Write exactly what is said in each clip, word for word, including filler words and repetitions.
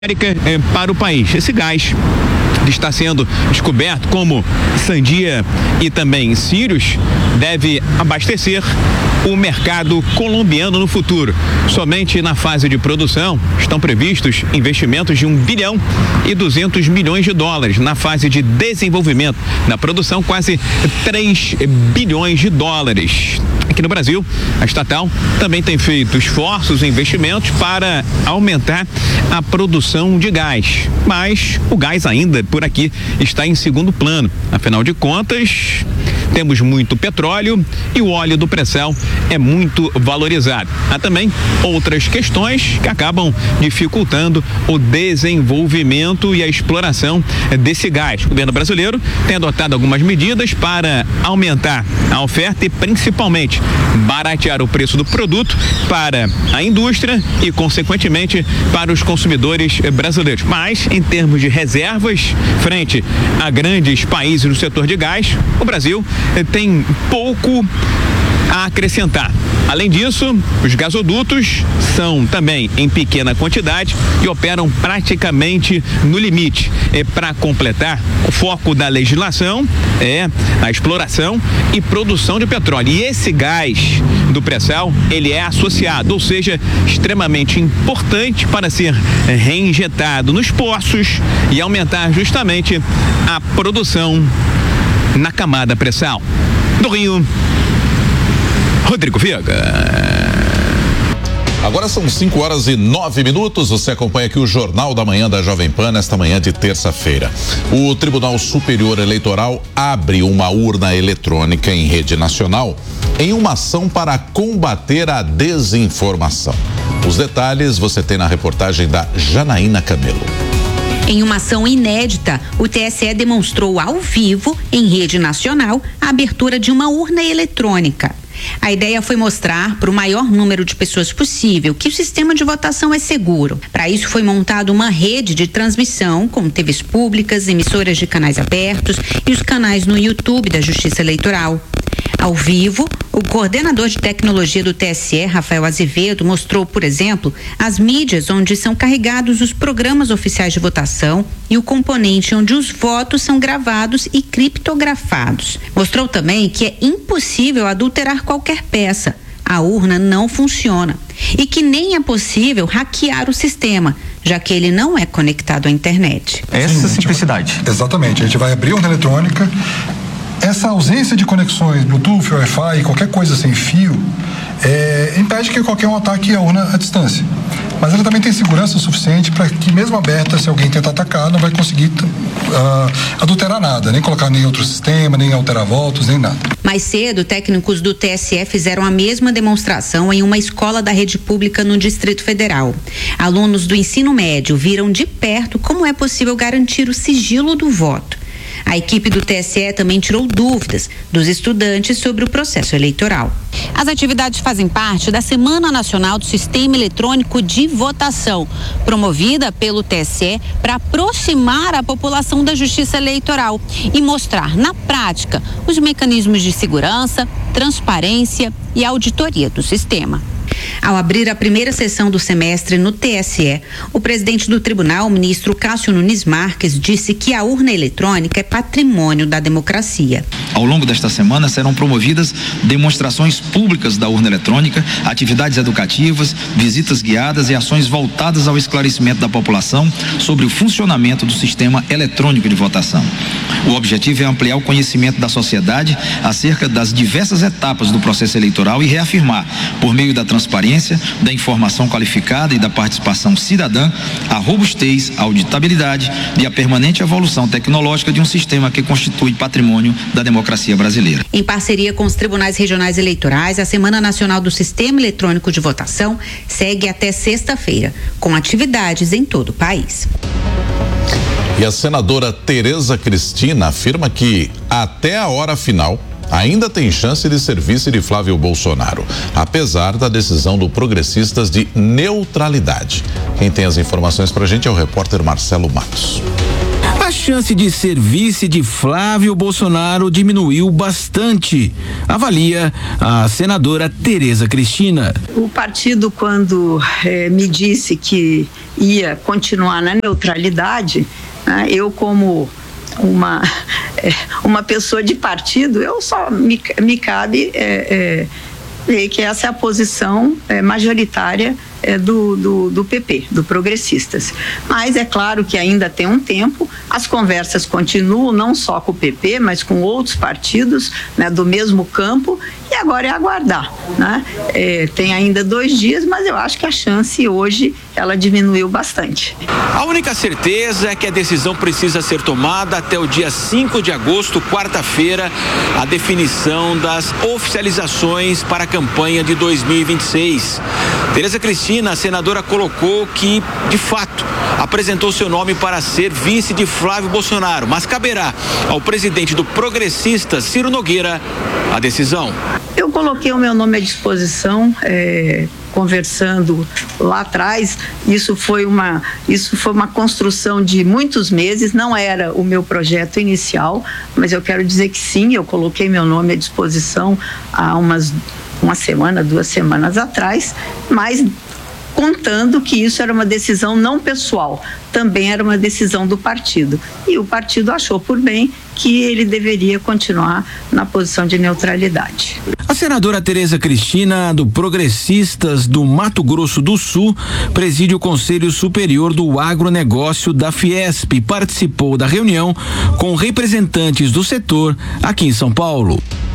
para o país. Esse gás está sendo descoberto como Sandia e também Sirius deve abastecer o mercado colombiano no futuro. Somente na fase de produção estão previstos investimentos de um bilhão e duzentos milhões de dólares. Na fase de desenvolvimento, na produção, quase três bilhões de dólares. Aqui no Brasil, a estatal também tem feito esforços e investimentos para aumentar a produção de gás, mas o gás ainda por aqui está em segundo plano. Afinal de contas, temos muito petróleo e o óleo do pré-sal é muito valorizado. Há também outras questões que acabam dificultando o desenvolvimento e a exploração desse gás. O governo brasileiro tem adotado algumas medidas para aumentar a oferta e principalmente baratear o preço do produto para a indústria e, consequentemente, para os consumidores brasileiros. Mas, em termos de reservas, frente a grandes países no setor de gás, o Brasil tem pouco a acrescentar. Além disso, os gasodutos são também em pequena quantidade e operam praticamente no limite. E para completar, o foco da legislação é a exploração e produção de petróleo. E esse gás do pré-sal, ele é associado, ou seja, extremamente importante para ser reinjetado nos poços e aumentar justamente a produção na camada pré-sal. Do Rio, Rodrigo Viega. Agora são cinco horas e nove minutos. Você acompanha aqui o Jornal da Manhã da Jovem Pan nesta manhã de terça-feira. O Tribunal Superior Eleitoral abre uma urna eletrônica em rede nacional em uma ação para combater a desinformação. Os detalhes você tem na reportagem da Janaína Camelo. Em uma ação inédita, o T S E demonstrou ao vivo, em rede nacional, a abertura de uma urna eletrônica. A ideia foi mostrar para o maior número de pessoas possível que o sistema de votação é seguro. Para isso foi montada uma rede de transmissão com T Vs públicas, emissoras de canais abertos e os canais no YouTube da Justiça Eleitoral. Ao vivo, o coordenador de tecnologia do T S E, Rafael Azevedo, mostrou, por exemplo, as mídias onde são carregados os programas oficiais de votação e o componente onde os votos são gravados e criptografados. Mostrou também que é impossível adulterar qualquer peça. A urna não funciona. E que nem é possível hackear o sistema, já que ele não é conectado à internet. Essa simplicidade. Vai, exatamente. A gente vai abrir a urna eletrônica. Essa ausência de conexões Bluetooth, Wi-Fi, qualquer coisa sem fio, é, impede que qualquer um ataque a urna à distância. Mas ela também tem segurança suficiente para que, mesmo aberta, se alguém tentar atacar, não vai conseguir uh, adulterar nada, nem colocar nem outro sistema, nem alterar votos, nem nada. Mais cedo, técnicos do T S E fizeram a mesma demonstração em uma escola da rede pública no Distrito Federal. Alunos do ensino médio viram de perto como é possível garantir o sigilo do voto. A equipe do T S E também tirou dúvidas dos estudantes sobre o processo eleitoral. As atividades fazem parte da Semana Nacional do Sistema Eletrônico de Votação, promovida pelo T S E para aproximar a população da Justiça Eleitoral e mostrar na prática os mecanismos de segurança, transparência e auditoria do sistema. Ao abrir a primeira sessão do semestre no T S E, o presidente do tribunal, o ministro Cássio Nunes Marques, disse que a urna eletrônica é patrimônio da democracia. Ao longo desta semana serão promovidas demonstrações públicas da urna eletrônica, atividades educativas, visitas guiadas e ações voltadas ao esclarecimento da população sobre o funcionamento do sistema eletrônico de votação. O objetivo é ampliar o conhecimento da sociedade acerca das diversas etapas do processo eleitoral e reafirmar, por meio da transparência, da informação qualificada e da participação cidadã, a robustez, a auditabilidade e a permanente evolução tecnológica de um sistema que constitui patrimônio da democracia brasileira. Em parceria com os tribunais regionais eleitorais, a Semana Nacional do Sistema Eletrônico de Votação segue até sexta-feira, com atividades em todo o país. E a senadora Tereza Cristina afirma que, até a hora final, ainda tem chance de ser vice de Flávio Bolsonaro, apesar da decisão do Progressistas de neutralidade. Quem tem as informações pra gente é o repórter Marcelo Matos. A a chance de ser vice de Flávio Bolsonaro diminuiu bastante, avalia a senadora Tereza Cristina. O partido, quando eh, me disse que ia continuar na neutralidade, né, eu como uma, eh, uma pessoa de partido, eu só me, me cabe eh, eh, que essa é a posição eh, majoritária É do, do, do P P, do Progressistas. Mas é claro que ainda tem um tempo, as conversas continuam, não só com o P P, mas com outros partidos, né, do mesmo campo, e agora é aguardar, né? É, tem ainda dois dias, mas eu acho que a chance hoje, ela diminuiu bastante. A única certeza é que a decisão precisa ser tomada até o dia cinco de agosto, quarta-feira, a definição das oficializações para a campanha de dois mil e vinte e seis. Tereza Cristina, a senadora, colocou que, de fato, apresentou seu nome para ser vice de Flávio Bolsonaro, mas caberá ao presidente do Progressista, Ciro Nogueira, a decisão. Eu coloquei o meu nome à disposição, é, conversando lá atrás. Isso foi uma, isso foi uma construção de muitos meses, não era o meu projeto inicial, mas eu quero dizer que sim, eu coloquei meu nome à disposição há umas uma semana, duas semanas atrás, mas contando que isso era uma decisão não pessoal, também era uma decisão do partido. E o partido achou por bem que ele deveria continuar na posição de neutralidade. A senadora Tereza Cristina, do Progressistas do Mato Grosso do Sul, preside o Conselho Superior do Agronegócio da Fiesp e participou da reunião com representantes do setor aqui em São Paulo.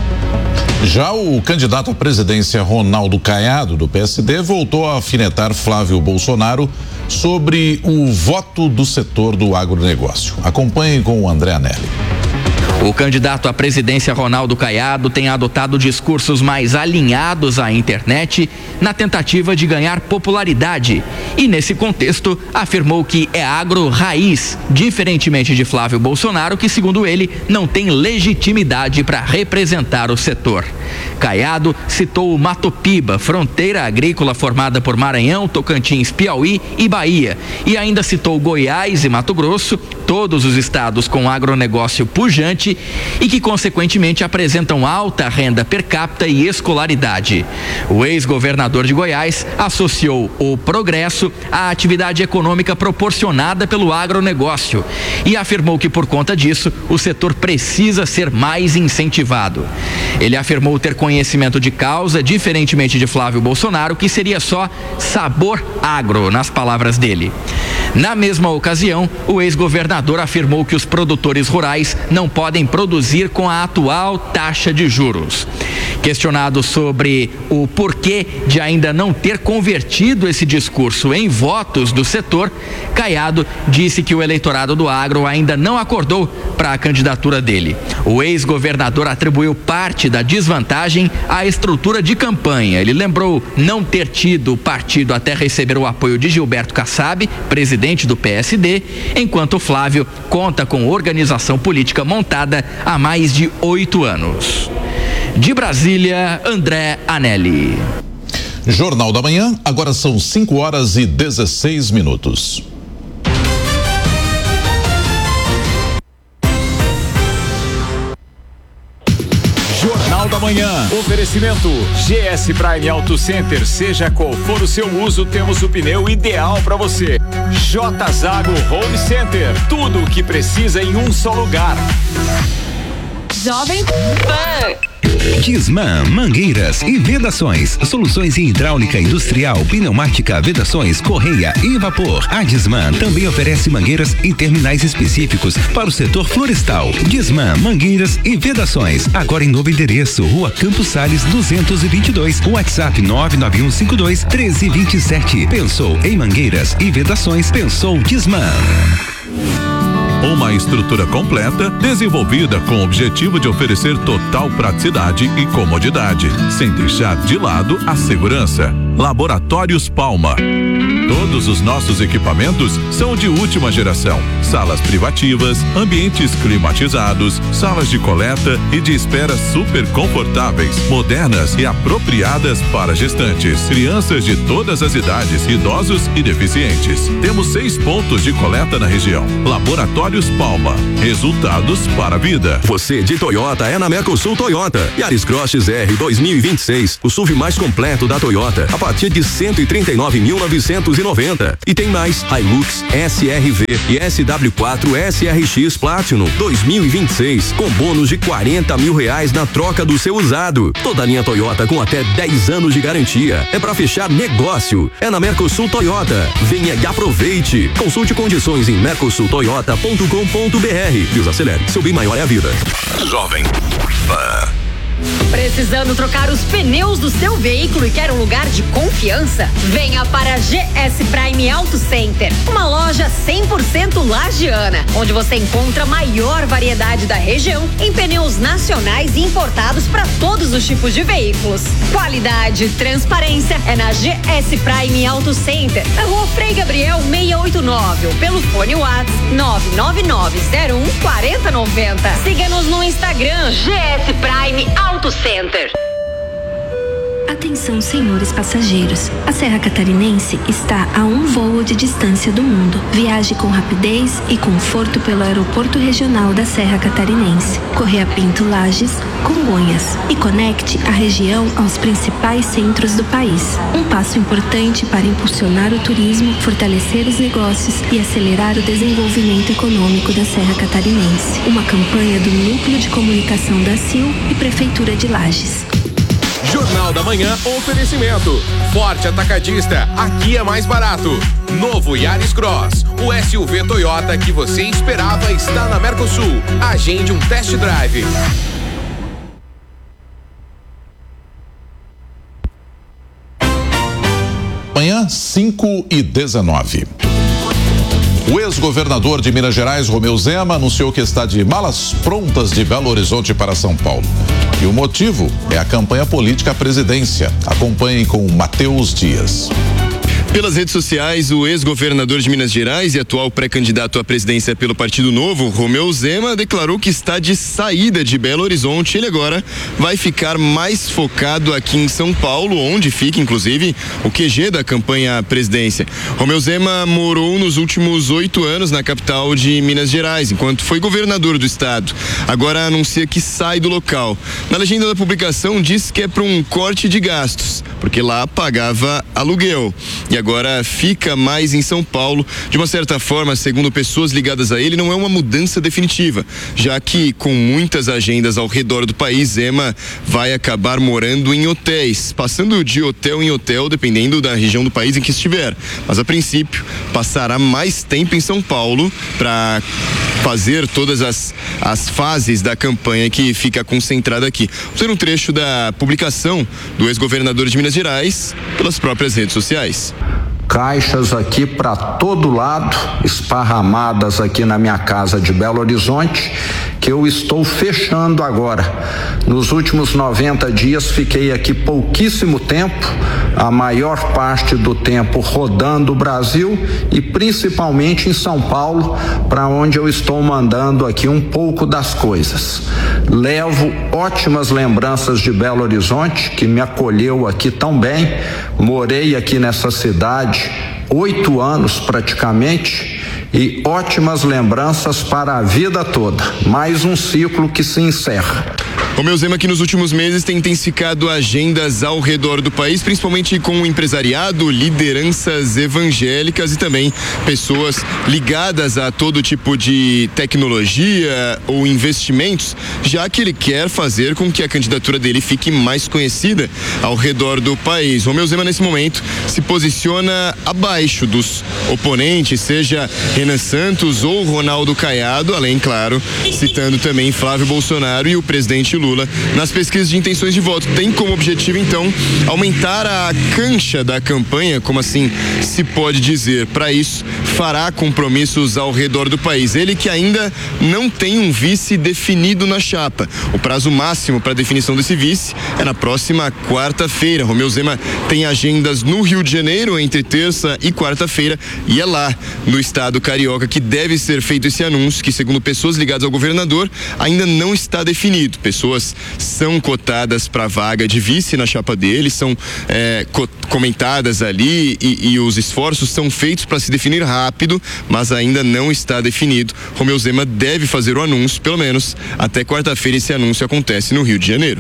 Já o candidato à presidência Ronaldo Caiado, do P S D, voltou a alfinetar Flávio Bolsonaro sobre o voto do setor do agronegócio. Acompanhe com o André Anelli. O candidato à presidência Ronaldo Caiado tem adotado discursos mais alinhados à internet na tentativa de ganhar popularidade e, nesse contexto, afirmou que é agro raiz, diferentemente de Flávio Bolsonaro, que, segundo ele, não tem legitimidade para representar o setor. Caiado citou o Mato Piba, fronteira agrícola formada por Maranhão, Tocantins, Piauí e Bahia, e ainda citou Goiás e Mato Grosso, todos os estados com agronegócio pujante e que, consequentemente, apresentam alta renda per capita e escolaridade. O ex-governador de Goiás associou o progresso à atividade econômica proporcionada pelo agronegócio e afirmou que, por conta disso, o setor precisa ser mais incentivado. Ele afirmou ter conhecimento de causa, diferentemente de Flávio Bolsonaro, que seria só sabor agro, nas palavras dele. Na mesma ocasião, o ex-governador afirmou que os produtores rurais não podem produzir com a atual taxa de juros. Questionado sobre o porquê de ainda não ter convertido esse discurso em votos do setor, Caiado disse que o eleitorado do agro ainda não acordou para a candidatura dele. O ex-governador atribuiu parte da desvantagem à estrutura de campanha. Ele lembrou não ter tido o partido até receber o apoio de Gilberto Kassab, presidente do P S D, enquanto Flávio conta com organização política montada há mais de oito anos. De Brasília, André Anelli. Jornal da Manhã, agora são cinco horas e dezesseis minutos. Jornal da Manhã. Oferecimento G S Prime Auto Center. Seja qual for o seu uso, temos o pneu ideal para você. J Zago Home Center. Tudo o que precisa em um só lugar. Jovem Pan. Disman, mangueiras e vedações, soluções em hidráulica industrial, pneumática, vedações, correia e vapor. A Disman também oferece mangueiras em terminais específicos para o setor florestal. Disman, mangueiras e vedações, agora em novo endereço, Rua Campos Sales duzentos e vinte e dois, WhatsApp nove nove um cinco dois um três dois sete. Pensou em mangueiras e vedações? Pensou Disman. Uma estrutura completa, desenvolvida com o objetivo de oferecer total praticidade e comodidade, sem deixar de lado a segurança. Laboratórios Palma. Todos os nossos equipamentos são de última geração. Salas privativas, ambientes climatizados, salas de coleta e de espera super confortáveis, modernas e apropriadas para gestantes, crianças de todas as idades, idosos e deficientes. Temos seis pontos de coleta na região. Laboratórios Palma. Resultados para a vida. Você de Toyota é na Mercosul Toyota. Yaris Cross X R dois mil e vinte e seis, o S U V mais completo da Toyota, a partir de cento e trinta e nove mil novecentos e noventa. E tem mais Hilux, S R V e S W quatro S R X Platinum dois mil e vinte e seis, com bônus de quarenta mil reais na troca do seu usado. Toda a linha Toyota com até dez anos de garantia. É para fechar negócio. É na Mercosul Toyota. Venha e aproveite. Consulte condições em mercosul toyota ponto com ponto br. Deus acelere. Seu bem maior é a vida. Jovem Pan. Precisando trocar os pneus do seu veículo e quer um lugar de confiança? Venha para a G S Prime Auto Center, uma loja cem por cento lagiana, onde você encontra a maior variedade da região em pneus nacionais e importados para todos os tipos de veículos. Qualidade e transparência é na G S Prime Auto Center, na Rua Frei Gabriel seiscentos e oitenta e nove, ou pelo fone WhatsApp nove nove nove zero um quatro zero nove zero. Siga-nos no Instagram G S Prime Auto Center. Atenção, senhores passageiros. A Serra Catarinense está a um voo de distância do mundo. Viaje com rapidez e conforto pelo Aeroporto Regional da Serra Catarinense, Correia Pinto Lages, Congonhas, e conecte a região aos principais centros do país. Um passo importante para impulsionar o turismo, fortalecer os negócios e acelerar o desenvolvimento econômico da Serra Catarinense. Uma campanha do Núcleo de Comunicação da C I L e Prefeitura de Lages. Jornal da Manhã, oferecimento. Forte Atacadista, aqui é mais barato. Novo Yaris Cross, o S U V Toyota que você esperava está na Mercosul. Agende um test drive. Manhã, cinco e dezenove. O ex-governador de Minas Gerais, Romeu Zema, anunciou que está de malas prontas de Belo Horizonte para São Paulo. E o motivo é a campanha política à presidência. Acompanhem com Matheus Dias. Pelas redes sociais, o ex-governador de Minas Gerais e atual pré-candidato à presidência pelo Partido Novo, Romeu Zema, declarou que está de saída de Belo Horizonte. Ele agora vai ficar mais focado aqui em São Paulo, onde fica, inclusive, o Q G da campanha à presidência. Romeu Zema morou nos últimos oito anos na capital de Minas Gerais, enquanto foi governador do estado. Agora anuncia que sai do local. Na legenda da publicação diz que é para um corte de gastos, porque lá pagava aluguel. E agora fica mais em São Paulo. De uma certa forma, segundo pessoas ligadas a ele, não é uma mudança definitiva, já que com muitas agendas ao redor do país, Zema vai acabar morando em hotéis, passando de hotel em hotel, dependendo da região do país em que estiver. Mas a princípio, passará mais tempo em São Paulo para fazer todas as, as fases da campanha que fica concentrada aqui. Vamos ver um trecho da publicação do ex-governador de Minas Gerais pelas próprias redes sociais. Caixas aqui para todo lado, esparramadas aqui na minha casa de Belo Horizonte, que eu estou fechando agora. Nos últimos noventa dias fiquei aqui pouquíssimo tempo, a maior parte do tempo rodando o Brasil e principalmente em São Paulo, para onde eu estou mandando aqui um pouco das coisas. Levo ótimas lembranças de Belo Horizonte, que me acolheu aqui tão bem. Morei aqui nessa cidade oito anos praticamente e ótimas lembranças para a vida toda. Mais um ciclo que se encerra. Romeu Zema, que nos últimos meses tem intensificado agendas ao redor do país, principalmente com o empresariado, lideranças evangélicas e também pessoas ligadas a todo tipo de tecnologia ou investimentos, já que ele quer fazer com que a candidatura dele fique mais conhecida ao redor do país. Romeu Zema, nesse momento, se posiciona abaixo dos oponentes, seja Renan Santos ou Ronaldo Caiado, além, claro, citando também Flávio Bolsonaro e o presidente Lula nas pesquisas de intenções de voto. Tem como objetivo, então, aumentar a cancha da campanha, como assim se pode dizer. Para isso, fará compromissos ao redor do país. Ele que ainda não tem um vice definido na chapa. O prazo máximo para definição desse vice é na próxima quarta-feira. Romeu Zema tem agendas no Rio de Janeiro entre terça e quarta-feira e é lá, no estado carioca, que deve ser feito esse anúncio, que segundo pessoas ligadas ao governador, ainda não está definido. Pessoas são cotadas para a vaga de vice na chapa dele, são é, co- comentadas ali e, e os esforços são feitos para se definir rápido, mas ainda não está definido. Romeu Zema deve fazer o anúncio, pelo menos até quarta-feira esse anúncio acontece no Rio de Janeiro.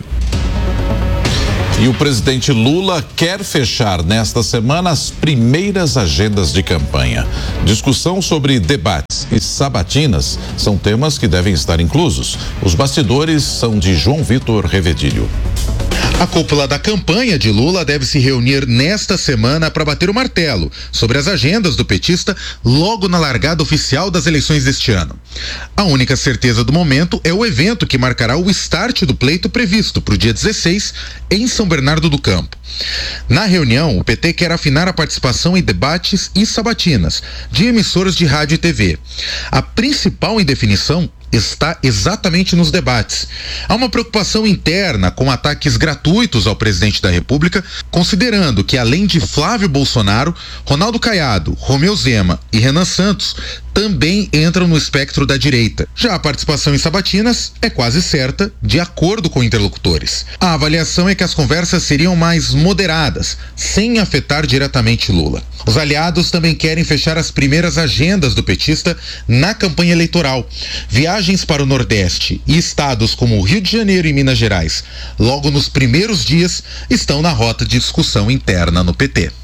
E o presidente Lula quer fechar nesta semana as primeiras agendas de campanha. Discussão sobre debates e sabatinas são temas que devem estar inclusos. Os bastidores são de João Vitor Revedilho. A cúpula da campanha de Lula deve se reunir nesta semana para bater o martelo sobre as agendas do petista logo na largada oficial das eleições deste ano. A única certeza do momento é o evento que marcará o start do pleito previsto para o dia dezesseis em São Bernardo do Campo. Na reunião, o P T quer afinar a participação em debates e sabatinas de emissoras de rádio e T V. A principal indefinição está exatamente nos debates. Há uma preocupação interna com ataques gratuitos ao presidente da República, considerando que além de Flávio Bolsonaro, Ronaldo Caiado, Romeu Zema e Renan Santos também entram no espectro da direita. Já a participação em sabatinas é quase certa, de acordo com interlocutores. A avaliação é que as conversas seriam mais moderadas, sem afetar diretamente Lula. Os aliados também querem fechar as primeiras agendas do petista na campanha eleitoral. Viagens para o Nordeste e estados como Rio de Janeiro e Minas Gerais, logo nos primeiros dias, estão na rota de discussão interna no P T.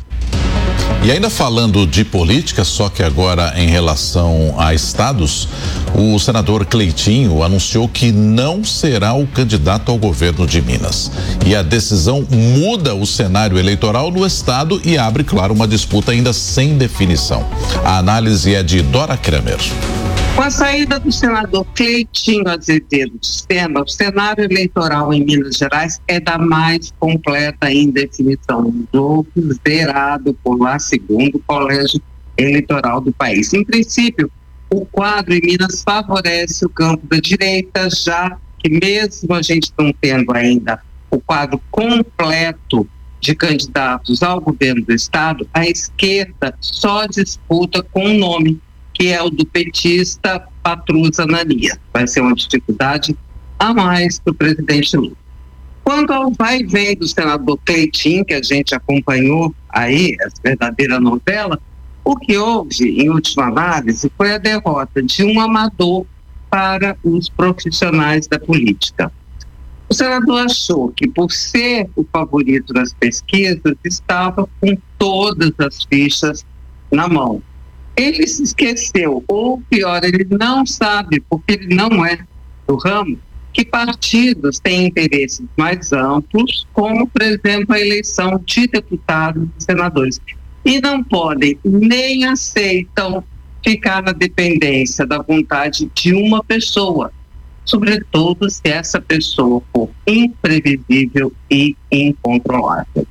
E ainda falando de política, só que agora em relação a estados, o senador Cleitinho anunciou que não será o candidato ao governo de Minas. E a decisão muda o cenário eleitoral no estado e abre, claro, uma disputa ainda sem definição. A análise é de Dora Kramer. Com a saída do senador Cleitinho Azevedo do sistema, o cenário eleitoral em Minas Gerais é da mais completa indefinição. Um jogo zerado por lá, segundo o Colégio Eleitoral do país. Em princípio, o quadro em Minas favorece o campo da direita, já que mesmo a gente não tendo ainda o quadro completo de candidatos ao governo do estado, a esquerda só disputa com um nome, que é o do petista Patrus Ananias. Vai ser uma dificuldade a mais para o presidente Lula. Quanto ao vai e vem do senador Cleitinho, que a gente acompanhou aí, essa verdadeira novela, o que houve, em última análise, foi a derrota de um amador para os profissionais da política. O senador achou que, por ser o favorito nas pesquisas, estava com todas as fichas na mão. Ele se esqueceu, ou pior, ele não sabe, porque ele não é do ramo, que partidos têm interesses mais amplos, como, por exemplo, a eleição de deputados e senadores. E não podem, nem aceitam ficar na dependência da vontade de uma pessoa, sobretudo se essa pessoa for imprevisível e incontrolável.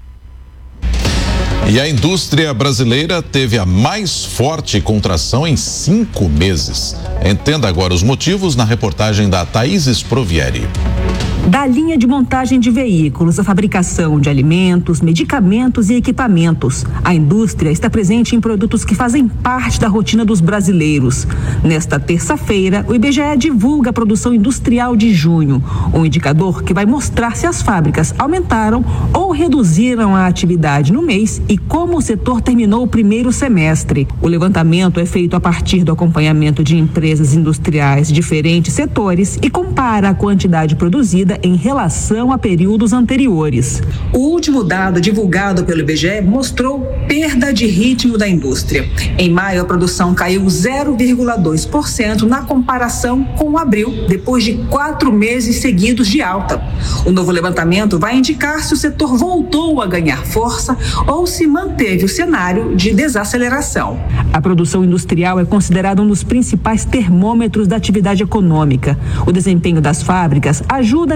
E a indústria brasileira teve a mais forte contração em cinco meses. Entenda agora os motivos na reportagem da Thaís Sprovieri. Da linha de montagem de veículos à fabricação de alimentos, medicamentos e equipamentos, a indústria está presente em produtos que fazem parte da rotina dos brasileiros. Nesta terça-feira, o I B G E divulga a produção industrial de junho, um indicador que vai mostrar se as fábricas aumentaram ou reduziram a atividade no mês e como o setor terminou o primeiro semestre. O levantamento é feito a partir do acompanhamento de empresas industriais de diferentes setores e compara a quantidade produzida em relação a períodos anteriores. O último dado divulgado pelo I B G E mostrou perda de ritmo da indústria. Em maio, a produção caiu zero vírgula dois por cento na comparação com abril, depois de quatro meses seguidos de alta. O novo levantamento vai indicar se o setor voltou a ganhar força ou se manteve o cenário de desaceleração. A produção industrial é considerada um dos principais termômetros da atividade econômica. O desempenho das fábricas ajuda a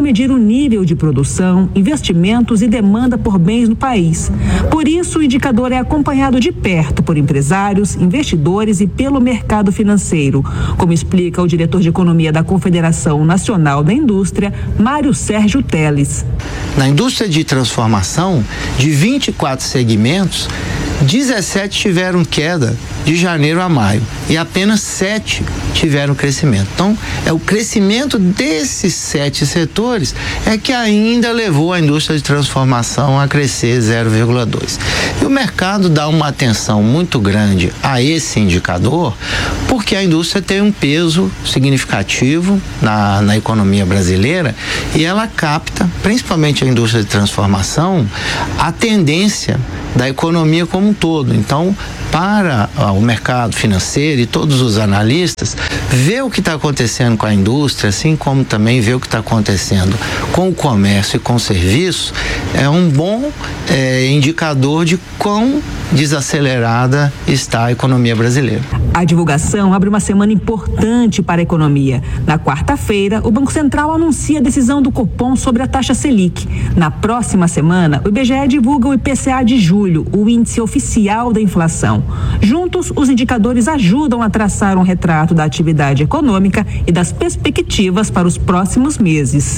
medir o nível de produção, investimentos e demanda por bens no país. Por isso, o indicador é acompanhado de perto por empresários, investidores e pelo mercado financeiro, como explica o diretor de economia da Confederação Nacional da Indústria, Mário Sérgio Teles. Na indústria de transformação, de vinte e quatro segmentos, dezessete tiveram queda de janeiro a maio e apenas sete tiveram crescimento. Então, é o crescimento desses sete setores é que ainda levou a indústria de transformação a crescer zero vírgula dois. E o mercado dá uma atenção muito grande a esse indicador porque a indústria tem um peso significativo na, na economia brasileira e ela capta, principalmente a indústria de transformação, a tendência da economia como um todo. Então, para o mercado financeiro e todos os analistas, ver o que está acontecendo com a indústria, assim como também ver o que está acontecendo com o comércio e com o serviço, é um bom é, indicador de quão desacelerada está a economia brasileira. A divulgação abre uma semana importante para a economia. Na quarta-feira, o Banco Central anuncia a decisão do Copom sobre a taxa Selic. Na próxima semana, o I B G E divulga o I P C A de julho, o índice oficial da inflação. Juntos, os indicadores ajudam a traçar um retrato da atividade econômica e das perspectivas para os próximos meses.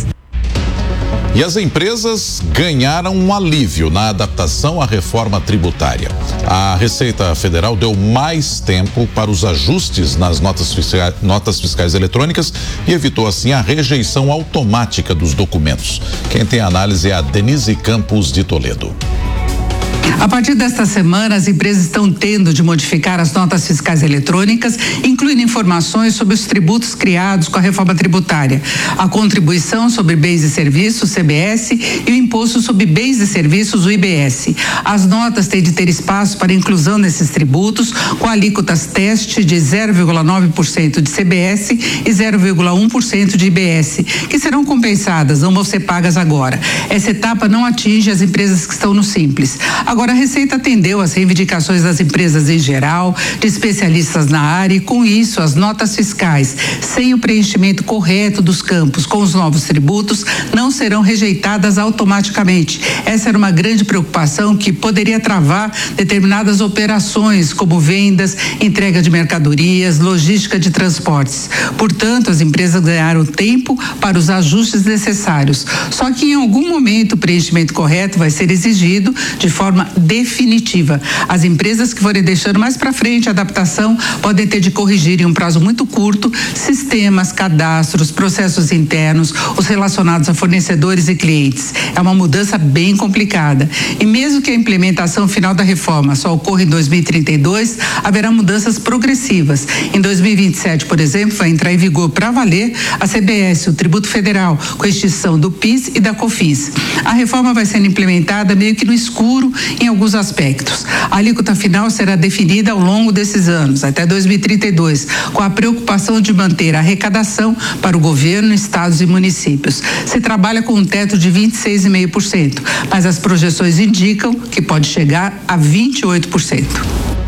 E as empresas ganharam um alívio na adaptação à reforma tributária. A Receita Federal deu mais tempo para os ajustes nas notas fiscais, notas fiscais eletrônicas e evitou assim a rejeição automática dos documentos. Quem tem a análise é a Denise Campos de Toledo. A partir desta semana, as empresas estão tendo de modificar as notas fiscais eletrônicas, incluindo informações sobre os tributos criados com a reforma tributária, a contribuição sobre bens e serviços, C B S, e o imposto sobre bens e serviços, o I B S. As notas têm de ter espaço para inclusão desses tributos, com alíquotas teste de zero vírgula nove por cento de C B S e zero vírgula um por cento de I B S, que serão compensadas, não vão ser pagas agora. Essa etapa não atinge as empresas que estão no Simples. Agora, a Receita atendeu às reivindicações das empresas em geral, de especialistas na área e, com isso, as notas fiscais, sem o preenchimento correto dos campos com os novos tributos, não serão rejeitadas automaticamente. Essa era uma grande preocupação que poderia travar determinadas operações, como vendas, entrega de mercadorias, logística de transportes. Portanto, as empresas ganharam tempo para os ajustes necessários. Só que, em algum momento, o preenchimento correto vai ser exigido de forma definitiva. As empresas que forem deixando mais para frente a adaptação podem ter de corrigir em um prazo muito curto sistemas, cadastros, processos internos, os relacionados a fornecedores e clientes. É uma mudança bem complicada. E mesmo que a implementação final da reforma só ocorra em dois mil e trinta e dois, haverá mudanças progressivas. Em dois mil e vinte e sete, por exemplo, vai entrar em vigor para valer a C B S, o tributo federal, com extinção do PIS e da COFINS. A reforma vai sendo implementada meio que no escuro em alguns aspectos. A alíquota final será definida ao longo desses anos, até dois mil e trinta e dois, com a preocupação de manter a arrecadação para o governo, estados e municípios. Se trabalha com um teto de vinte e seis vírgula cinco por cento, mas as projeções indicam que pode chegar a vinte e oito por cento.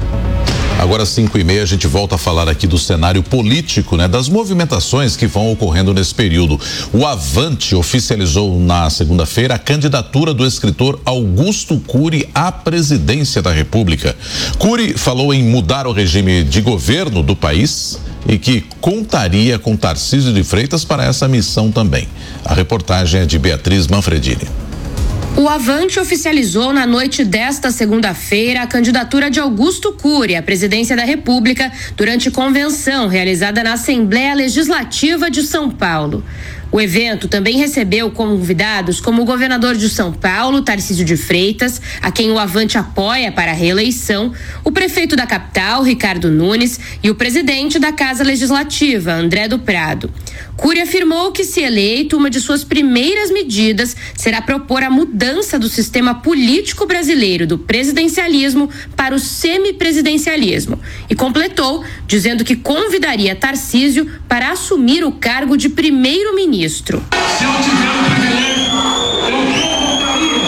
Agora, às cinco e meia, a gente volta a falar aqui do cenário político, né? Das movimentações que vão ocorrendo nesse período. O Avante oficializou na segunda-feira a candidatura do escritor Augusto Cury à presidência da República. Cury falou em mudar o regime de governo do país e que contaria com Tarcísio de Freitas para essa missão também. A reportagem é de Beatriz Manfredini. O Avante oficializou na noite desta segunda-feira a candidatura de Augusto Cury à presidência da República durante convenção realizada na Assembleia Legislativa de São Paulo. O evento também recebeu convidados como o governador de São Paulo, Tarcísio de Freitas, a quem o Avante apoia para a reeleição, o prefeito da capital, Ricardo Nunes, e o presidente da Casa Legislativa, André do Prado. Cury afirmou que, se eleito, uma de suas primeiras medidas será propor a mudança do sistema político brasileiro do presidencialismo para o semipresidencialismo e completou dizendo que convidaria Tarcísio para assumir o cargo de primeiro-ministro. Se eu tiver o privilégio, eu convocaria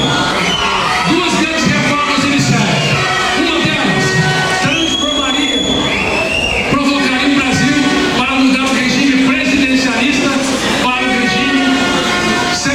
duas grandes reformas iniciais. Uma delas transformaria, provocaria o Brasil para mudar o regime presidencialista para o regime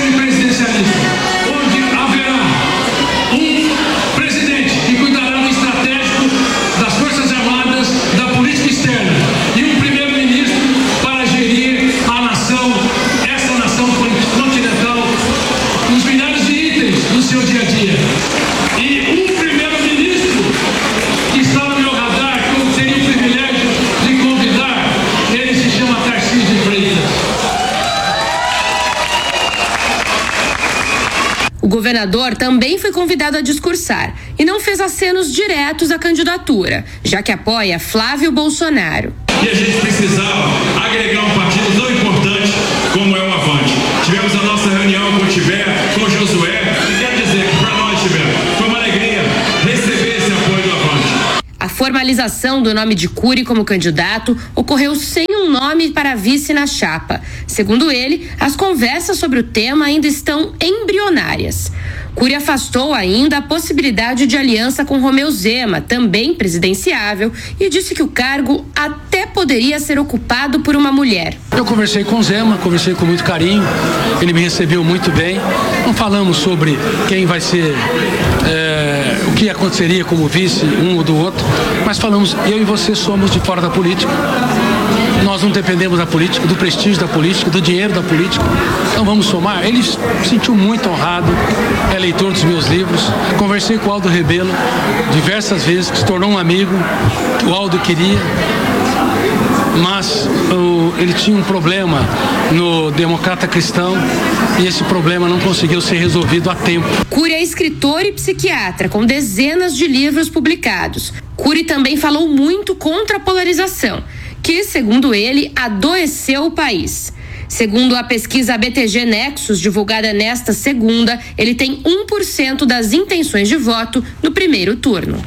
governador também foi convidado a discursar e não fez acenos diretos à candidatura, já que apoia Flávio Bolsonaro. E a gente precisava agregar um partido tão importante como é o Avante. Tivemos a nossa reunião com o Tiber, com o Josué, e quero dizer que para nós, Tiber, foi uma alegria receber esse apoio do Avante. A formalização do nome de Cury como candidato ocorreu sem um nome para vice na chapa. Segundo ele, as conversas sobre o tema ainda estão embrionárias. Cury afastou ainda a possibilidade de aliança com Romeu Zema, também presidenciável, e disse que o cargo até poderia ser ocupado por uma mulher. Eu conversei com o Zema, conversei com muito carinho, ele me recebeu muito bem. Não falamos sobre quem vai ser, é, o que aconteceria como vice um ou do outro, mas falamos, eu e você somos de fora da política. Nós não dependemos da política, do prestígio da política, do dinheiro da política. Então vamos somar. Ele se sentiu muito honrado, é leitor dos meus livros. Conversei com o Aldo Rebelo diversas vezes, que se tornou um amigo que o Aldo queria. Mas o, ele tinha um problema no Democrata Cristão e esse problema não conseguiu ser resolvido a tempo. Cury é escritor e psiquiatra, com dezenas de livros publicados. Cury também falou muito contra a polarização, que, segundo ele, adoeceu o país. Segundo a pesquisa B T G Nexus, divulgada nesta segunda, ele tem um por cento das intenções de voto no primeiro turno.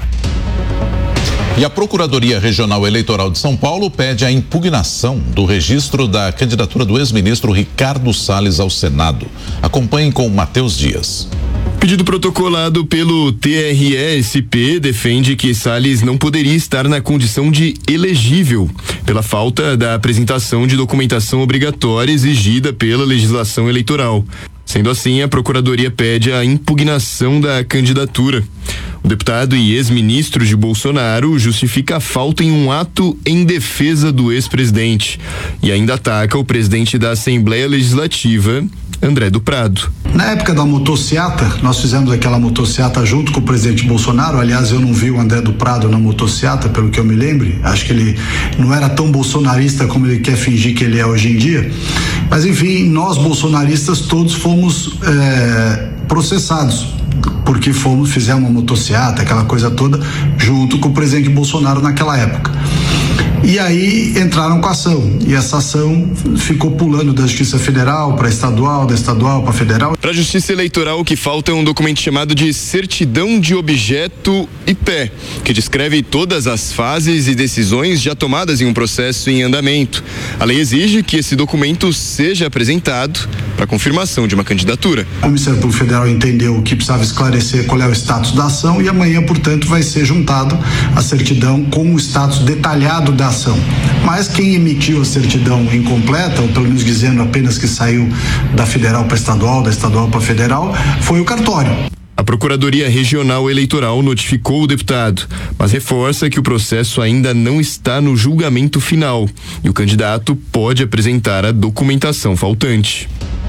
E a Procuradoria Regional Eleitoral de São Paulo pede a impugnação do registro da candidatura do ex-ministro Ricardo Salles ao Senado. Acompanhem com Matheus Dias. Pedido protocolado pelo T R E S P defende que Salles não poderia estar na condição de elegível pela falta da apresentação de documentação obrigatória exigida pela legislação eleitoral. Sendo assim, a Procuradoria pede a impugnação da candidatura. O deputado e ex-ministro de Bolsonaro justifica a falta em um ato em defesa do ex-presidente e ainda ataca o presidente da Assembleia Legislativa, André do Prado. Na época da motociata, nós fizemos aquela motociata junto com o presidente Bolsonaro. Aliás, eu não vi o André do Prado na motociata, pelo que eu me lembre. Acho que ele não era tão bolsonarista como ele quer fingir que ele é hoje em dia. Mas enfim, nós bolsonaristas todos fomos é, processados, porque fomos, fizemos uma motociata, aquela coisa toda, junto com o presidente Bolsonaro naquela época. E aí entraram com a ação, e essa ação ficou pulando da Justiça Federal para estadual, da estadual para federal. Para a Justiça Eleitoral, o que falta é um documento chamado de Certidão de Objeto I P E, que descreve todas as fases e decisões já tomadas em um processo em andamento. A lei exige que esse documento seja apresentado para confirmação de uma candidatura. O Ministério Público Federal entendeu que precisava esclarecer qual é o status da ação e amanhã, portanto, vai ser juntado a certidão com o status detalhado da ação. Mas quem emitiu a certidão incompleta, ou pelo menos dizendo apenas que saiu da federal para estadual, da estadual para federal, foi o cartório. A Procuradoria Regional Eleitoral notificou o deputado, mas reforça que o processo ainda não está no julgamento final e o candidato pode apresentar a documentação faltante.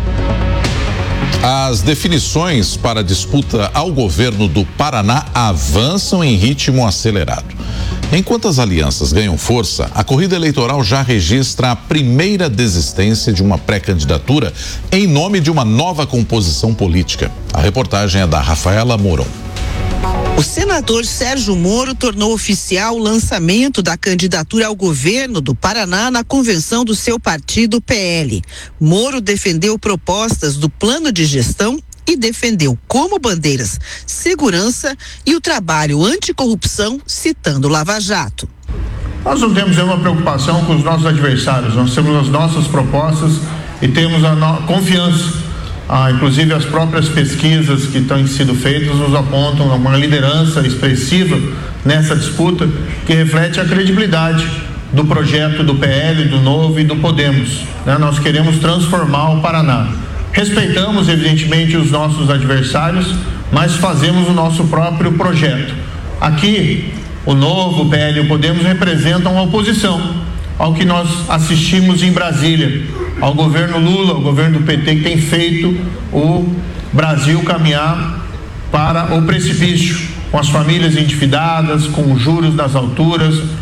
As definições para a disputa ao governo do Paraná avançam em ritmo acelerado. Enquanto as alianças ganham força, a corrida eleitoral já registra a primeira desistência de uma pré-candidatura em nome de uma nova composição política. A reportagem é da Rafaela Mourão. O senador Sérgio Moro tornou oficial o lançamento da candidatura ao governo do Paraná na convenção do seu partido P L. Moro defendeu propostas do plano de gestão e defendeu como bandeiras segurança e o trabalho anticorrupção, citando Lava Jato. Nós não temos nenhuma preocupação com os nossos adversários, nós temos as nossas propostas e temos a no... confiança. Ah, inclusive as próprias pesquisas que estão sido feitas nos apontam uma liderança expressiva nessa disputa que reflete a credibilidade do projeto do P L, do Novo e do Podemos. Né? Nós queremos transformar o Paraná. Respeitamos, evidentemente, os nossos adversários, mas fazemos o nosso próprio projeto. Aqui, o Novo, o P L e o Podemos representam a oposição ao que nós assistimos em Brasília, ao governo Lula, ao governo do P T, que tem feito o Brasil caminhar para o precipício, com as famílias endividadas, com os juros nas alturas,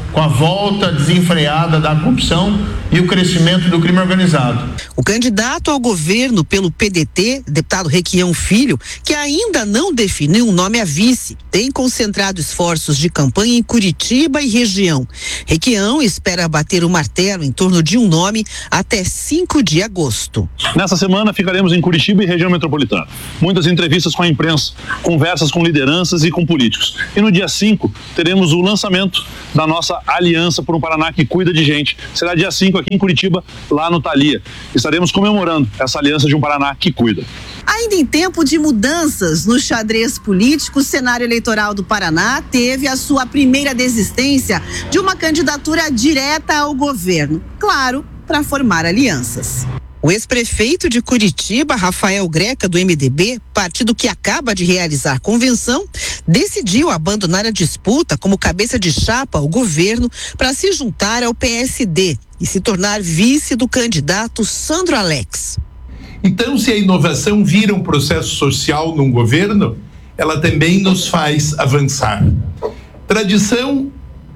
com a volta desenfreada da corrupção e o crescimento do crime organizado. O candidato ao governo pelo P D T, deputado Requião Filho, que ainda não definiu um nome a vice, tem concentrado esforços de campanha em Curitiba e região. Requião espera bater o martelo em torno de um nome até cinco de agosto. Nessa semana ficaremos em Curitiba e região metropolitana. Muitas entrevistas com a imprensa, conversas com lideranças e com políticos. E no dia cinco teremos o lançamento da nossa Aliança por um Paraná que cuida de gente. Será dia cinco aqui em Curitiba, lá no Thalia. Estaremos comemorando essa aliança de um Paraná que cuida. Ainda em tempo de mudanças no xadrez político, o cenário eleitoral do Paraná teve a sua primeira desistência de uma candidatura direta ao governo. Claro, para formar alianças. O ex-prefeito de Curitiba, Rafael Greca, do M D B, partido que acaba de realizar convenção, decidiu abandonar a disputa como cabeça de chapa ao governo para se juntar ao P S D e se tornar vice do candidato Sandro Alex. Então, se a inovação vira um processo social num governo, ela também nos faz avançar. Tradição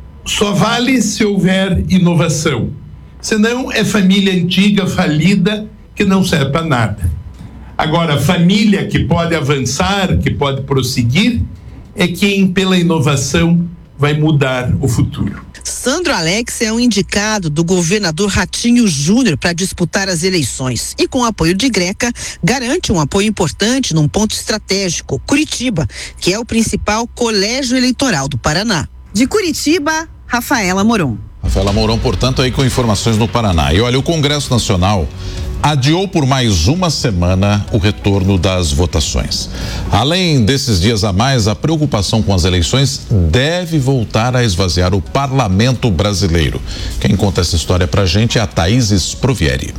só vale se houver inovação. Senão é família antiga, falida, que não serve para nada. Agora, família que pode avançar, que pode prosseguir, é quem, pela inovação, vai mudar o futuro. Sandro Alex é um indicado do governador Ratinho Júnior para disputar as eleições e, com o apoio de Greca, garante um apoio importante num ponto estratégico, Curitiba, que é o principal colégio eleitoral do Paraná. De Curitiba, Rafaela Moron. Rafaela Mourão, portanto, aí com informações no Paraná. E olha, o Congresso Nacional adiou por mais uma semana o retorno das votações. Além desses dias a mais, a preocupação com as eleições deve voltar a esvaziar o parlamento brasileiro. Quem conta essa história pra gente é a Thaís Provieri.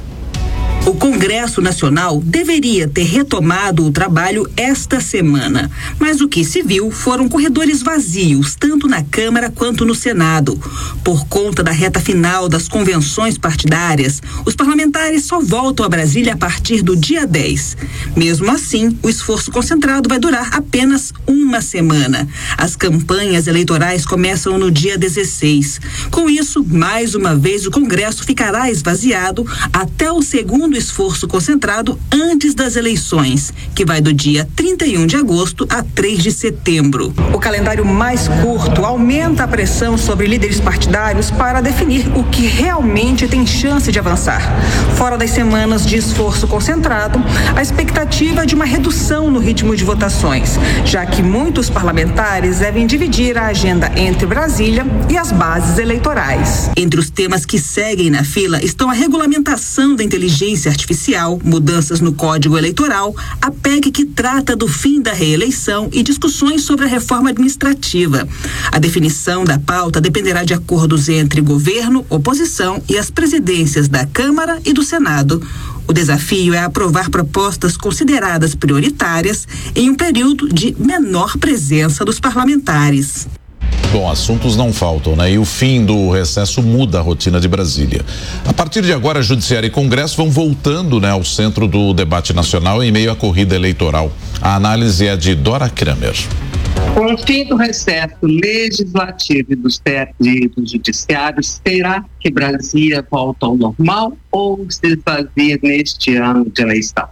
O Congresso Nacional deveria ter retomado o trabalho esta semana, mas o que se viu foram corredores vazios, tanto na Câmara quanto no Senado. Por conta da reta final das convenções partidárias, os parlamentares só voltam a Brasília a partir do dia dez. Mesmo assim, o esforço concentrado vai durar apenas uma semana. As campanhas eleitorais começam no dia dezesseis. Com isso, mais uma vez, o Congresso ficará esvaziado até o segundo esforço concentrado antes das eleições, que vai do dia trinta e um de agosto a três de setembro. O calendário mais curto aumenta a pressão sobre líderes partidários para definir o que realmente tem chance de avançar. Fora das semanas de esforço concentrado, a expectativa é de uma redução no ritmo de votações, já que muitos parlamentares devem dividir a agenda entre Brasília e as bases eleitorais. Entre os temas que seguem na fila estão a regulamentação da inteligência artificial, mudanças no Código Eleitoral, a P E C que trata do fim da reeleição e discussões sobre a reforma administrativa. A definição da pauta dependerá de acordos entre governo, oposição e as presidências da Câmara e do Senado. O desafio é aprovar propostas consideradas prioritárias em um período de menor presença dos parlamentares. Bom, assuntos não faltam, né? E o fim do recesso muda a rotina de Brasília. A partir de agora, Judiciário e Congresso vão voltando, né, ao centro do debate nacional em meio à corrida eleitoral. A análise é de Dora Kramer. Com o fim do recesso legislativo e dos e do judiciário, será que Brasília volta ao normal ou se esvazia neste ano de eleição?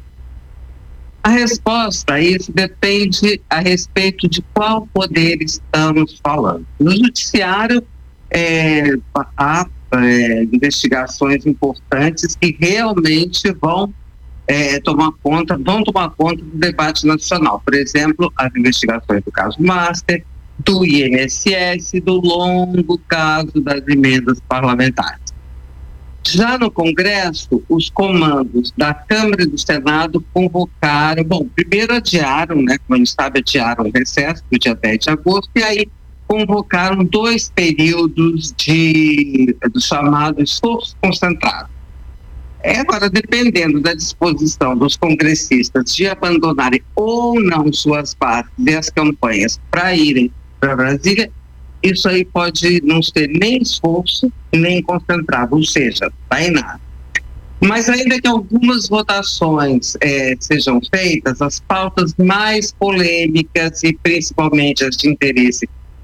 A resposta a isso depende a respeito de qual poder estamos falando. No judiciário, é, há é, investigações importantes que realmente vão é, tomar conta, vão tomar conta do debate nacional. Por exemplo, as investigações do caso Master, do I N S S, do longo caso das emendas parlamentares. Já no Congresso, os comandos da Câmara e do Senado convocaram, bom, primeiro adiaram, né, como a gente sabe, adiaram o recesso do dia dez de agosto, e aí convocaram dois períodos de, do chamado esforço concentrado. É, agora, dependendo da disposição dos congressistas de abandonarem ou não suas bases e as campanhas para irem para Brasília, isso aí pode não ser nem esforço, nem concentrado, ou seja, vai em nada. Mas ainda que algumas votações eh, sejam feitas, as pautas mais polêmicas e principalmente as de interesse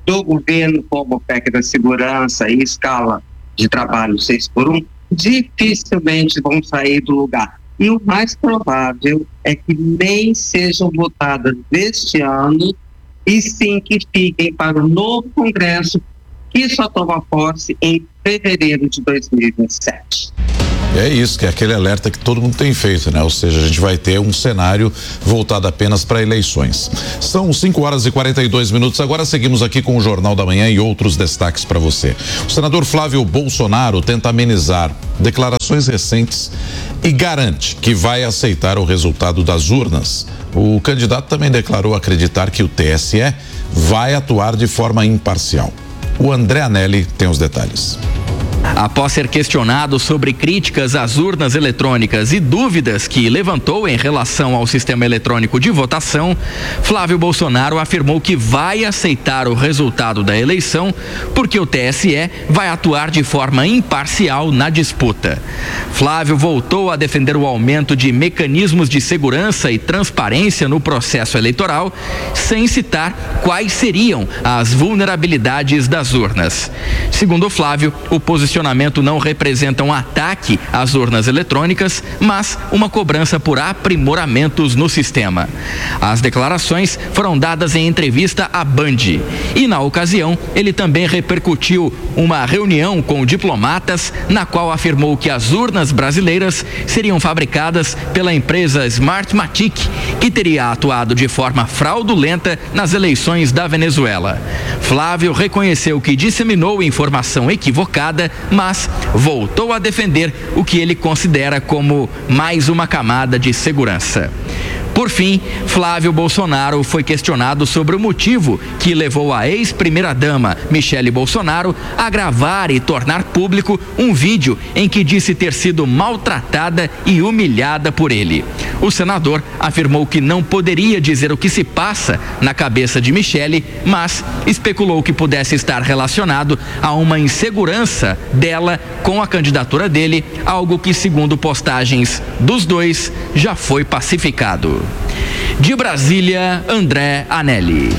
do governo, como o P E C da segurança e escala de trabalho seis por um, dificilmente vão sair do lugar. E o mais provável é que nem sejam votadas este ano, e sim que fiquem para o novo Congresso, que só toma posse em fevereiro de dois mil e vinte e sete. É isso, que é aquele alerta que todo mundo tem feito, né? Ou seja, a gente vai ter um cenário voltado apenas para eleições. São cinco horas e quarenta e dois minutos. Agora seguimos aqui com o Jornal da Manhã e outros destaques para você. O senador Flávio Bolsonaro tenta amenizar declarações recentes e garante que vai aceitar o resultado das urnas. O candidato também declarou acreditar que o T S E vai atuar de forma imparcial. O André Anelli tem os detalhes. Após ser questionado sobre críticas às urnas eletrônicas e dúvidas que levantou em relação ao sistema eletrônico de votação, Flávio Bolsonaro afirmou que vai aceitar o resultado da eleição porque o T S E vai atuar de forma imparcial na disputa. Flávio voltou a defender o aumento de mecanismos de segurança e transparência no processo eleitoral, sem citar quais seriam as vulnerabilidades das urnas. Segundo Flávio, o posicionamento não representa um ataque às urnas eletrônicas, mas uma cobrança por aprimoramentos no sistema. As declarações foram dadas em entrevista à Band e, na ocasião, ele também repercutiu uma reunião com diplomatas na qual afirmou que as urnas brasileiras seriam fabricadas pela empresa Smartmatic, que teria atuado de forma fraudulenta nas eleições da Venezuela. Flávio reconheceu que disseminou informação equivocada, mas voltou a defender o que ele considera como mais uma camada de segurança. Por fim, Flávio Bolsonaro foi questionado sobre o motivo que levou a ex-primeira-dama Michele Bolsonaro a gravar e tornar público um vídeo em que disse ter sido maltratada e humilhada por ele. O senador afirmou que não poderia dizer o que se passa na cabeça de Michele, mas especulou que pudesse estar relacionado a uma insegurança dela com a candidatura dele, algo que, segundo postagens dos dois, já foi pacificado. De Brasília, André Anelli.